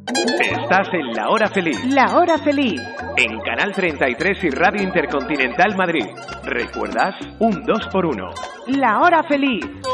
Estás en La Hora Feliz. La Hora Feliz. En Canal 33 y Radio Intercontinental Madrid. ¿Recuerdas? Un 2x1. La Hora Feliz.